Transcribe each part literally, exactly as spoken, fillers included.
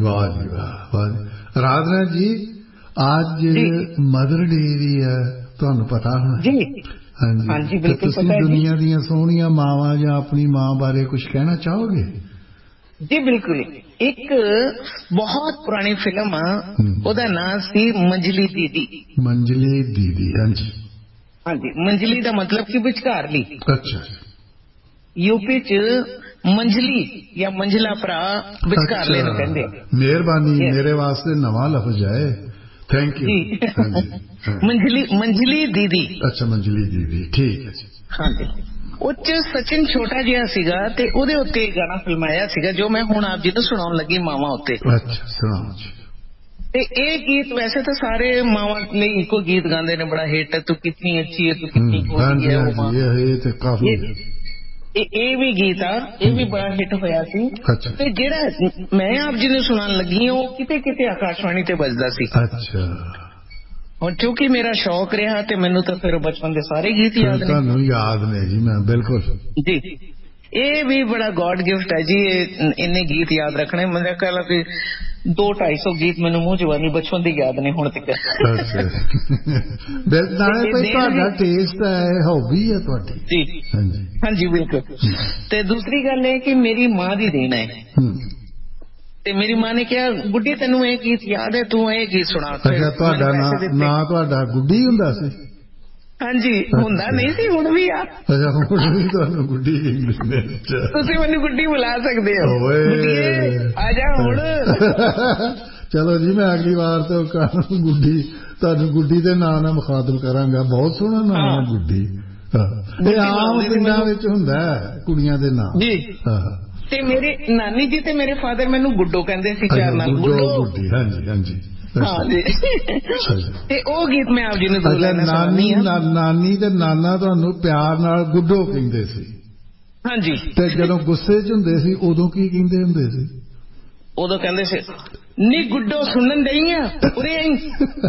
वाह जी वाह वाह। राधना जी आज मदर डे भी है, तुहानू पता होना जी? हाँ जी, हाँ जी बिल्कुल तुसीं पता है दुनिया दियां सोहणियां मावां जां अपनी मां बारे कुछ कहना चाहोगे? जी बिल्कुल। एक बहुत पुरानी फिल्म ओदा नाम सी मंजली दीदी। मंजली दीदी, हाँ जी हाँ जी। मंजली का मतलब कि विचकारली। अच्छा। यूपी च मंजली या मंजला भरा विचकारले नूं कहंदे आ। मेहरबानी, मेरे वास्ते नवा लफ्ज है, थैंक यू। जी हाँ जी हाँ। मंजली मंजली दीदी। अच्छा मंजली दीदी, ठीक है जी। हाँ जी। उच सचिन छोटा जिहा सीगा ते ओदे उत्ते गाना फिल्माया सीगा जो मैं हुण आप जी नूं सुणाउण लगी मावां उत्ते। अच्छा सुणाओ जी। ते ये गीत वैसे तो सारे मावां लई इको गीत गांदे ने, बड़ा हिट, तू कितनी अच्छी है तू कितनी गोरी है वो मां। ये ते काफी ये भी गीत आ, ये भी बड़ा हिट होया सी। ते जेड़ा मैं आप जी नूं सुणाउण लगी हूं किते किते आकाशवाणी ते बजदा सी। अच्छा। और क्योंकि मेरा शौक रहा ते मैनू तो फिर बचपन के सारे गीत याद ने। तुहानू याद ने जी? मैं बिल्कुल जी। ये भी बड़ा गॉड गिफ्ट है जी, इन्ने गीत याद रखने। मेरा ख्याल है दो ढाई सौ गीत मैनू मुंह जवानी बचपन दी याद ने हुण तक। टेस्ट है, हॉबी है तुहाडी। जी हाँ जी बिल्कुल। ते दूसरी गल है कि मेरी मां दी देन है। ते मेरी मां ने कहा गुड्डी तेनू ये गीत याद है, तू ये गीत सुना। अच्छा तुहाडा नां तुहाडा गुड्डी हुंदा सी? हाँ जी हुंदा नहीं सी, हुण भी आ। अच्छा हुण भी तुहानू गुड्डी कहंदे ने? तुसीं मैनू गुड्डी बुला सकदे हो। गुड्डीए आ जा हुण। चलो जी मैं अगली बार तो गुड्डी तुहानू गुड्डी दे नां नाल मुखातब करांगा। बहुत सोहना नाम है गुड्डी। ਇਹ ਆਮ ਪਿੰਡਾਂ ਵਿੱਚ ਹੁੰਦਾ ਕੁੜੀਆਂ ਦੇ ਨਾਮ ਜੀ। ਤੇ ਮੇਰੇ ਨਾਨੀ ਜੀ ਤੇ ਮੇਰੇ ਫਾਦਰ ਮੈਨੂੰ ਗੁੱਡੋ ਕਹਿੰਦੇ ਸੀ ਚਾਰ ਨਾਲ। ਗੁੱਡੋ ਗੁੱਡੀ, ਹਾਂਜੀ ਹਾਂਜੀ ਹਾਂ ਜੀ। ਤੇ ਉਹ ਗੀਤ ਮੈਂ ਆਪ ਜੀ ਨੂੰ ਦੋ ਲੈਣਾ ਨਾਨੀ ਨਾਨੀ ਤੇ ਨਾਨਾ ਤੁਹਾਨੂੰ ਪਿਆਰ ਨਾਲ ਗੁੱਡੋ ਕਹਿੰਦੇ ਸੀ? ਹਾਂਜੀ। ਤੇ ਜਦੋਂ ਗੁੱਸੇ 'ਚ ਹੁੰਦੇ ਸੀ ਉਦੋਂ ਕੀ ਕਹਿੰਦੇ ਹੁੰਦੇ ਸੀ? ਉਦੋਂ ਕਹਿੰਦੇ ਸੀ ਨੀ ਗੁੱਡੋ ਸੁਣਨ ਦਈ ਆ ਉਰੇ ਆਈ,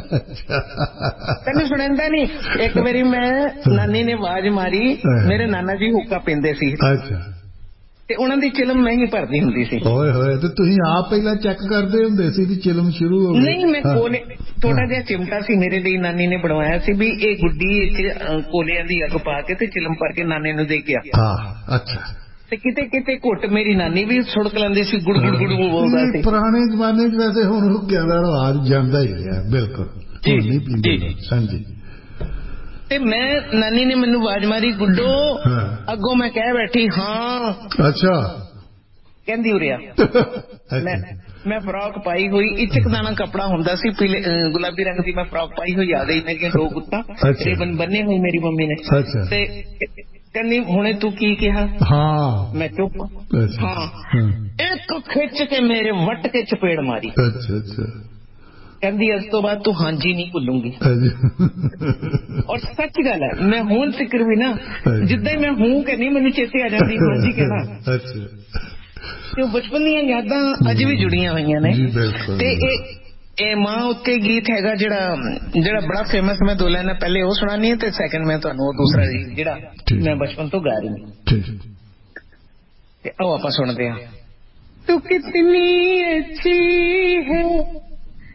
ਤੈਨੂੰ ਸੁਣਦਾ ਨਹੀਂ। ਇੱਕ ਵਾਰੀ ਮੈਂ ਨਾਨੀ ਨੇ ਆਵਾਜ਼ ਮਾਰੀ, ਮੇਰੇ ਨਾਨਾ ਜੀ ਹੁੱਕਾ ਪੀਂਦੇ ਸੀ। ਅੱਛਾ। ਤੇ ਉਹਨਾਂ ਦੀ ਚਿਲਮ ਮੈਂ ਹੀ ਭਰਦੀ ਹੁੰਦੀ ਸੀ। ਓਏ ਹੋਏ, ਤੇ ਤੁਸੀਂ ਆਪ ਪਹਿਲਾਂ ਚੈੱਕ ਕਰਦੇ ਹੁੰਦੇ ਸੀ ਵੀ ਚਿਲਮ ਸ਼ੁਰੂ ਹੋ ਗਈ? ਨਹੀਂ ਮੈਂ ਕੋਲੇ ਥੋੜਾ ਜਿਹਾ ਚਿਮਟਾ ਸੀ ਮੇਰੇ ਲਈ ਨਾਨੀ ਨੇ ਬਣਵਾਇਆ ਸੀ ਵੀ ਇਹ ਗੁੱਡੀ ਵਿੱਚ ਕੋਲਿਆਂ ਦੀ ਅੱਗ ਪਾ ਕੇ ਤੇ ਚਿਲਮ ਭਰ ਕੇ ਨਾਨੇ ਨੂੰ ਦੇ ਕੇ ਆ। ਹਾਂ ਅੱਛਾ। ਤੇ ਕਿਤੇ ਕਿਤੇ ਘੁੱਟ ਮੇਰੀ ਨਾਨੀ ਵੀ ਸੁੜਕ ਲੈਂਦੀ ਸੀ, ਗੁੜ ਗੁੜ ਗੁੜ ਬੋਲਦਾ ਸੀ। ਪੁਰਾਣੇ ਜ਼ਮਾਨੇ 'ਚ ਵੈਸੇ ਹੁਣ ਹੁੱਕਿਆਂ ਦਾ ਰਿਵਾਜ ਜਾਂਦਾ ਹੀ ਰਿਹਾ ਬਿਲਕੁਲ। ਹੁਣ ਨਹੀਂ ਪੀਂਦੇ। ਹਾਂਜੀ। ਤੇ ਮੈਂ ਨਾਨੀ ਨੇ ਮੈਨੂੰ ਆਵਾਜ਼ ਮਾਰੀ ਗੁੱਡੋ, ਅੱਗੋਂ ਮੈਂ ਕਹਿ ਬੈਠੀ ਹਾਂ। ਅੱਛਾ। ਕਹਿੰਦੀ ਉਰਿਆ। ਮੈਂ ਮੈਂ ਫਰਾਕ ਪਾਈ ਹੋਈ, ਇਚਕ ਦਾਣਾ ਕੱਪੜਾ ਹੁੰਦਾ ਸੀ ਪੀਲੇ ਗੁਲਾਬੀ ਰੰਗ ਦੀ, ਮੈਂ ਫਰਾਕ ਪਾਈ ਹੋਈ ਆ ਗਈ ਮੇਰੀਆਂ ਦੋ ਗੁੱਤਾਂ ਰਿਬਨ ਬੰਨੇ ਹੋਏ ਮੇਰੀ ਮੰਮੀ ਨੇ। ਤੇ ਕਹਿੰਦੀ ਹੁਣੇ ਤੂੰ ਕੀ ਕਿਹਾ? ਹਾਂ। ਮੈਂ ਚੁੱਪ। ਹਾਂ। ਇੱਕ ਖਿੱਚ ਕੇ ਮੇਰੇ ਵੱਟ ਕੇ ਚਪੇੜ ਮਾਰੀ। ਅੱਛਾ ਅੱਛਾ। ਕਹਿੰਦੀ ਅੱਜ ਤੋਂ ਬਾਅਦ ਤੂੰ ਹਾਂਜੀ ਨਹੀਂ ਭੁੱਲੂੰਗੀ। ਔਰ ਸੱਚ ਗੱਲ ਹੈ, ਮੈਂ ਹੁਣ ਫਿਕਰ ਵੀ ਨਾ ਜਿੱਦਾਂ ਹੀ ਮੈਂ ਹੂੰ ਕਹਿੰਦੀ ਮੈਨੂੰ ਚੇਤੇ ਆ ਜਾਂਦੀ ਹਾਂਜੀ ਕਹਿਣਾ। ਅੱਛਾ। ਤੇ ਉਹ ਬਚਪਨ ਦੀਆਂ ਯਾਦਾਂ ਅੱਜ ਵੀ ਜੁੜੀਆਂ ਹੋਈਆਂ ਨੇ। ਤੇ ਇਹ ਇਹ ਮਾਂ ਉੱਤੇ ਗੀਤ ਹੈਗਾ ਜਿਹੜਾ ਜਿਹੜਾ ਬੜਾ ਫੇਮਸ, ਮੈਂ ਦੋ ਲਾਈਨਾਂ ਪਹਿਲੇ ਉਹ ਸੁਣਾਨੀ ਹੈ ਤੇ ਸੈਕਿੰਡ ਮੈਂ ਤੁਹਾਨੂੰ ਉਹ ਦੂਸਰਾ ਜਿਹੜਾ ਮੈਂ ਬਚਪਨ ਤੋਂ ਗਾ ਰਹੀ ਹਾਂ। ਤੇ ਆਓ ਆਪਾਂ ਸੁਣਦੇ ਹਾਂ। ਤੂੰ ਕਿਤਨੀ ਅੱਛੀ ਹੈ